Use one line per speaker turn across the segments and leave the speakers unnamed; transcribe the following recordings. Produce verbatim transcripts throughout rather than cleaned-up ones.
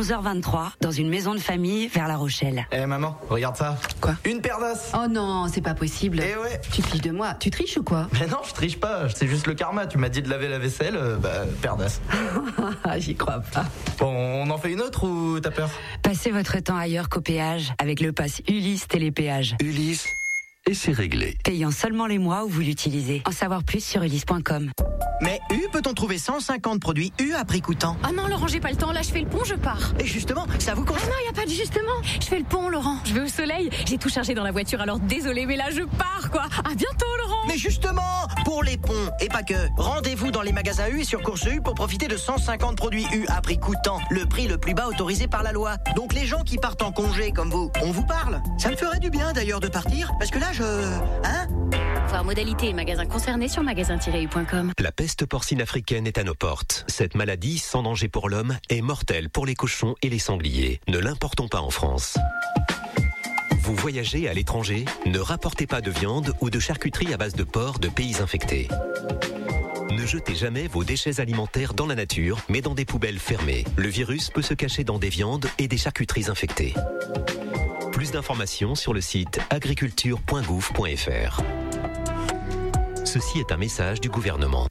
onze heures vingt-trois, dans une maison de famille vers La Rochelle.
Eh maman, regarde ça.
Quoi?
Une paire d'as.
Oh non, c'est pas possible.
Eh ouais.
Tu te fiches de moi, tu triches ou quoi?
Mais non, je triche pas, c'est juste le karma. Tu m'as dit de laver la vaisselle, euh, bah, paire d'as.
J'y crois pas.
Bon, on en fait une autre ou t'as peur?
Passez votre temps ailleurs qu'au péage, avec le pass Ulysse Télépéage.
Ulysse, et c'est réglé.
Payant seulement les mois où vous l'utilisez. En savoir plus sur ulysse point com.
Mais U, peut-on trouver cent cinquante produits U à prix coûtant?
Ah non, Laurent, j'ai pas le temps. Là, je fais le pont, je pars.
Et justement, ça vous coûte...
Ah non, y a pas de justement. Je fais le pont, Laurent. Je vais au soleil. J'ai tout chargé dans la voiture, alors désolé, mais là, je pars, quoi. À bientôt, Laurent.
Mais justement, pour les ponts, et pas que, rendez-vous dans les magasins U et sur Course U pour profiter de cent cinquante produits U à prix coûtant. Le prix le plus bas autorisé par la loi. Donc les gens qui partent en congé comme vous, on vous parle. Ça me ferait du bien d'ailleurs de partir, parce que là, je... Hein?
Voir modalité et magasins concernés sur magasin tiret u point com.
La peste porcine africaine est à nos portes. Cette maladie, sans danger pour l'homme, est mortelle pour les cochons et les sangliers. Ne l'importons pas en France. Vous voyagez à l'étranger? Ne rapportez pas de viande ou de charcuterie à base de porc de pays infectés. Ne jetez jamais vos déchets alimentaires dans la nature, mais dans des poubelles fermées. Le virus peut se cacher dans des viandes et des charcuteries infectées. Plus d'informations sur le site agriculture point gouv point f r. Ceci est un message du gouvernement.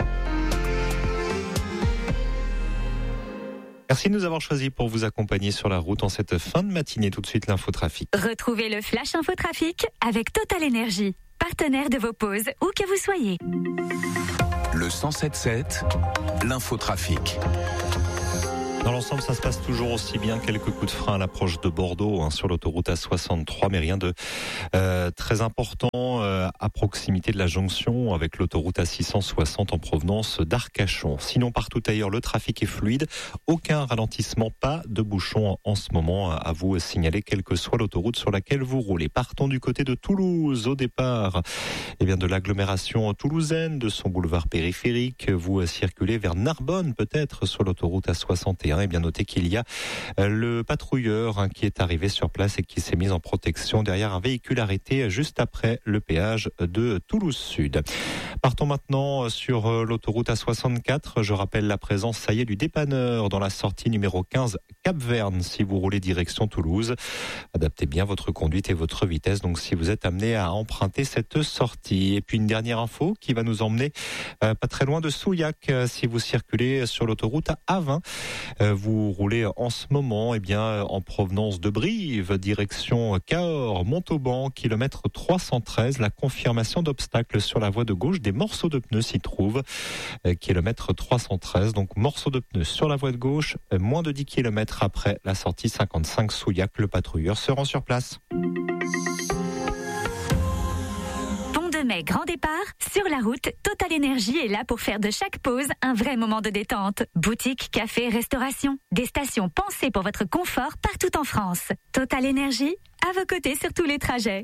Merci de nous avoir choisis pour vous accompagner sur la route en cette fin de matinée. Tout de suite, l'infotrafic.
Retrouvez le Flash Infotrafic avec Total Energy, partenaire de vos pauses, où que vous soyez.
Le cent sept sept, l'infotrafic.
Dans l'ensemble, ça se passe toujours aussi bien. Quelques coups de frein à l'approche de Bordeaux, hein, sur l'autoroute A soixante-trois, mais rien de euh, très important euh, à proximité de la jonction avec l'autoroute A six cent soixante en provenance d'Arcachon. Sinon, partout ailleurs, le trafic est fluide. Aucun ralentissement, pas de bouchon en ce moment à vous signaler, quelle que soit l'autoroute sur laquelle vous roulez. Partons du côté de Toulouse. Au départ, eh bien, de l'agglomération toulousaine, de son boulevard périphérique, vous circulez vers Narbonne, peut-être, sur l'autoroute A soixante et un. Et bien noté qu'il y a le patrouilleur hein, qui est arrivé sur place et qui s'est mis en protection derrière un véhicule arrêté juste après le péage de Toulouse Sud. Partons maintenant sur l'autoroute A soixante-quatre. Je rappelle la présence, ça y est, du dépanneur dans la sortie numéro quinze Cap-Verne si vous roulez direction Toulouse. Adaptez bien votre conduite et votre vitesse donc si vous êtes amené à emprunter cette sortie. Et puis une dernière info qui va nous emmener euh, pas très loin de Souillac euh, si vous circulez sur l'autoroute A vingt. Vous roulez en ce moment eh bien, en provenance de Brive, direction Cahors, Montauban, kilomètre trois cent treize. La confirmation d'obstacle sur la voie de gauche, des morceaux de pneus s'y trouvent, kilomètre trois cent treize. Donc morceaux de pneus sur la voie de gauche, moins de dix kilomètres après la sortie cinquante-cinq Souillac. Le patrouilleur se rend sur place.
Mai, grand départ, sur la route, Total Energy est là pour faire de chaque pause un vrai moment de détente. Boutique, café, restauration, des stations pensées pour votre confort partout en France. Total Energy, à vos côtés sur tous les trajets.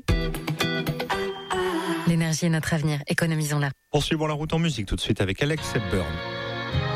L'énergie est notre avenir, économisons-la.
Poursuivons la route en musique tout de suite avec Alex Hepburn.